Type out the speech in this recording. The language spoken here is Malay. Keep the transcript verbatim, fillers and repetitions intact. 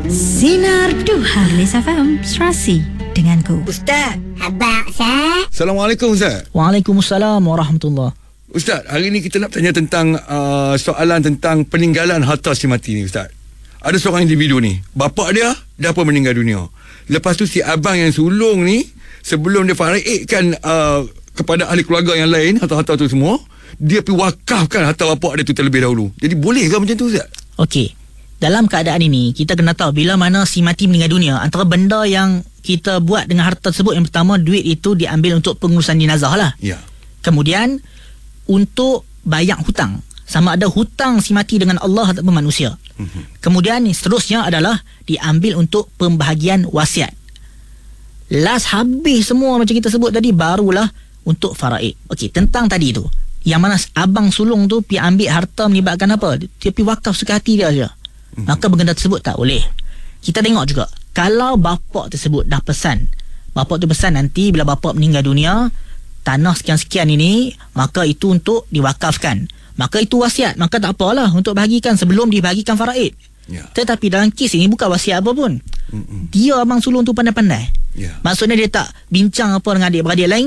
Sinar Duha Lis F M Serasi denganku Ustaz. Abang Ustaz. Assalamualaikum Ustaz. Waalaikumsalam warahmatullahi. Ustaz, hari ni kita nak tanya tentang uh, soalan tentang peninggalan harta si mati ni Ustaz. Ada seorang individu ni, bapa dia dah pun meninggal dunia. Lepas tu si abang yang sulung ni, sebelum dia faraidkan uh, kepada ahli keluarga yang lain harta-harta tu semua, dia pergi wakafkan harta bapa dia tu terlebih dahulu. Jadi boleh ke macam tu Ustaz? Okey. Dalam keadaan ini, kita kena tahu bila mana si mati meninggal dunia, antara benda yang kita buat dengan harta tersebut, yang pertama, duit itu diambil untuk pengurusan jenazah lah. Ya. Kemudian untuk bayar hutang, sama ada hutang si mati dengan Allah ataupun manusia. Mm-hmm. Kemudian seterusnya adalah diambil untuk pembahagian wasiat. Last habis semua macam kita sebut tadi, barulah untuk faraid. Okey, tentang tadi tu, yang mana abang sulung tu pergi ambil harta menyebabkan apa? Dia pergi wakaf suka hati dia saja. Mm-hmm. Maka benda tersebut tak boleh. Kita tengok juga, kalau bapa tersebut dah pesan, bapa tu pesan nanti bila bapa meninggal dunia, tanah sekian-sekian ini, maka itu untuk diwakafkan, maka itu wasiat, maka tak apalah untuk bahagikan sebelum dibahagikan faraid. Ya. Tetapi dalam kes ini bukan wasiat apa pun. Mm-mm. Dia abang sulung tu pandai-pandai. Ya. Maksudnya dia tak bincang apa dengan adik-beradik lain,